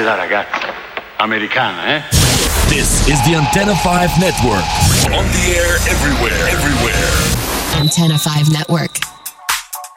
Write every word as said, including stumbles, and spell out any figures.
bella ragazza, americana, eh? This is the Antenna five Network. On the air everywhere, everywhere. Antenna five Network.